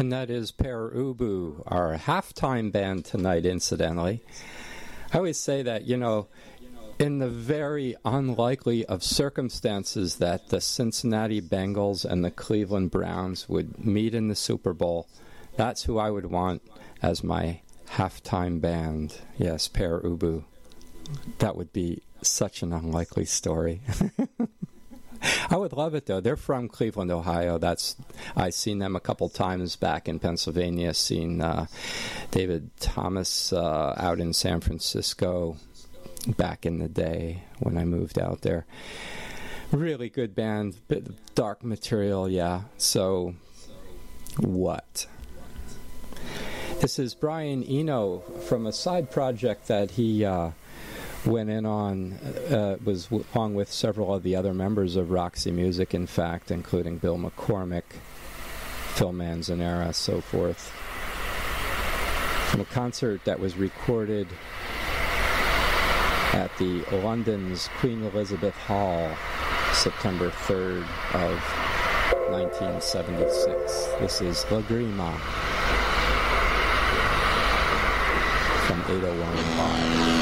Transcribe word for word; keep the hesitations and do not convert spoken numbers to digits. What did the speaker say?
And that is Per Ubu, our halftime band tonight, incidentally. I always say that, you know, in the very unlikely of circumstances that the Cincinnati Bengals and the Cleveland Browns would meet in the Super Bowl, that's who I would want as my halftime band. Yes, Per Ubu. That would be such an unlikely story. I would love it, though. They're from Cleveland, Ohio. That's I've seen them a couple times back in Pennsylvania, seen uh, David Thomas uh, out in San Francisco back in the day when I moved out there. Really good band, bit of dark material, yeah. So, what? This is Brian Eno from a side project that he uh, went in on, uh, was w- along with several of the other members of Roxy Music, in fact, including Bill McCormick, Phil Manzanera, so forth. From a concert that was recorded at the London's Queen Elizabeth Hall, September third of nineteen seventy-six. This is Lagrima from eight oh one five.